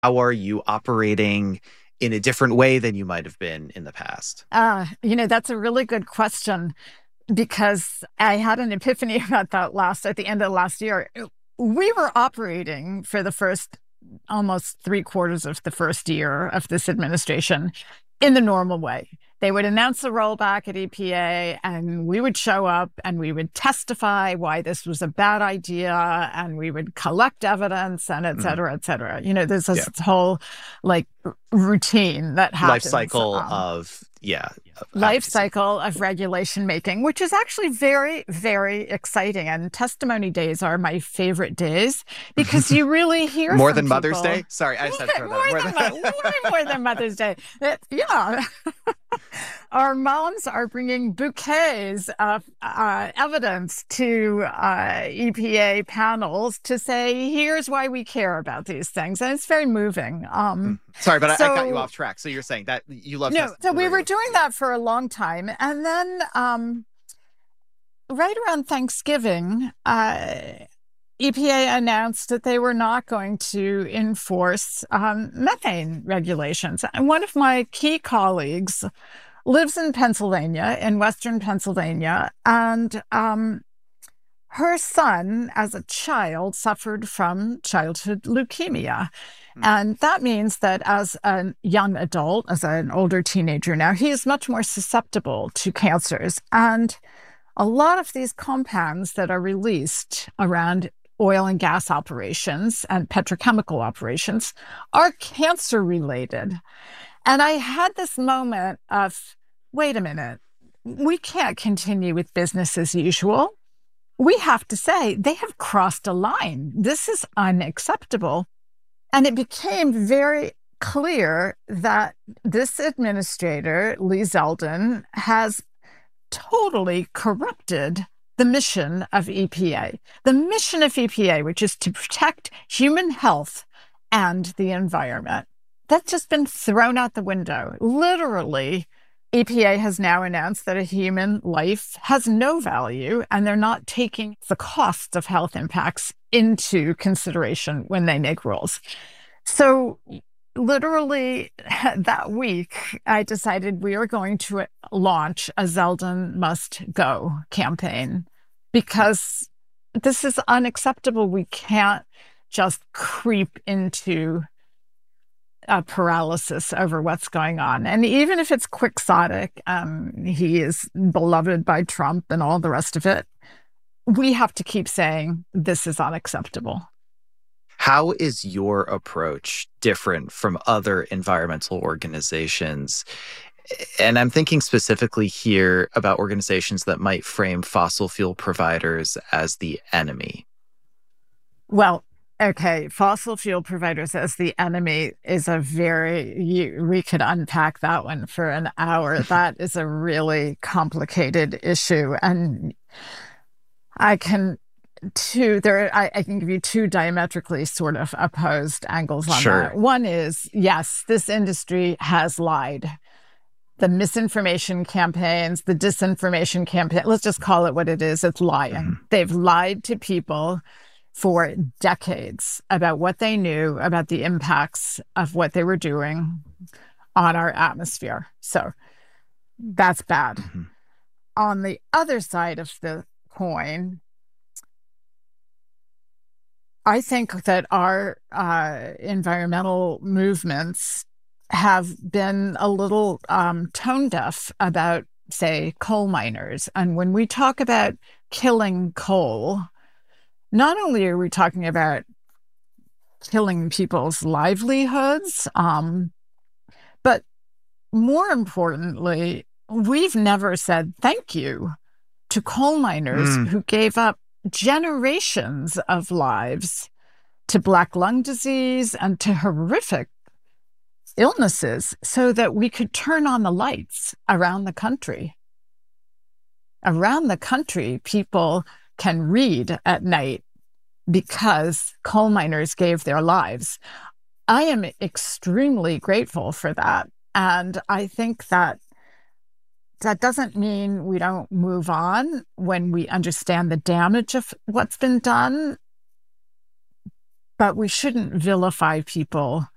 How are you operating in a different way than you might have been in the past? That's a really good question because I had an epiphany about that at the end of last year. We were operating for the first almost three-quarters of the first year of this administration in the normal way. They would announce the rollback at EPA, and we would show up and we would testify why this was a bad idea, and we would collect evidence, and et Mhm. cetera, et cetera. There's this Yeah. whole like routine that Life happens. cycle of, yeah, of Life advocacy. cycle of regulation making, which is actually very, very exciting. And testimony days are my favorite days because you really hear More from than Mother's people. Day? Sorry, I just had to throw that out. Way more than Mother's Day. Yeah. Our moms are bringing bouquets of evidence to EPA panels to say, here's why we care about these things. And it's very moving. Sorry, but I got you So off track. So you're saying that you love no, testimony so on the we were radio. doing that for a long time. And then right around Thanksgiving, EPA announced that they were not going to enforce methane regulations. And one of my key colleagues lives in Pennsylvania, in Western Pennsylvania, and her son, as a child, suffered from childhood leukemia. And that means that as a young adult, as an older teenager now, he is much more susceptible to cancers. And a lot of these compounds that are released around oil and gas operations and petrochemical operations are cancer related. And I had this moment of, wait a minute, we can't continue with business as usual. We have to say they have crossed a line. This is unacceptable. And it became very clear that this administrator, Lee Zeldin, has totally corrupted the mission of EPA. The mission of EPA, which is to protect human health and the environment. That's just been thrown out the window. Literally, EPA has now announced that a human life has no value, and they're not taking the costs of health impacts into consideration when they make rules. So literally that week, I decided we are going to launch a Zeldin Must Go campaign because this is unacceptable. We can't just creep into a paralysis over what's going on. And even if it's quixotic, he is beloved by Trump and all the rest of it, we have to keep saying this is unacceptable. How is your approach different from other environmental organizations? And I'm thinking specifically here about organizations that might frame fossil fuel providers as the enemy. Well, okay, fossil fuel providers as the enemy is we could unpack that one for an hour. That is a really complicated issue. And I can give you two diametrically sort of opposed angles on Sure. that. One is, yes, this industry has lied. The misinformation campaigns, the disinformation campaign, let's just call it what it is. It's lying. Mm-hmm. They've lied to people for decades about what they knew about the impacts of what they were doing on our atmosphere. So that's bad. Mm-hmm. On the other side of the coin, I think that our environmental movements have been a little tone deaf about, say, coal miners. And when we talk about killing coal, not only are we talking about killing people's livelihoods, but more importantly, we've never said thank you to coal miners who gave up generations of lives to black lung disease and to horrific illnesses so that we could turn on the lights around the country. Around the country, people can read at night because coal miners gave their lives. I am extremely grateful for that. And I think that doesn't mean we don't move on when we understand the damage of what's been done, but we shouldn't vilify people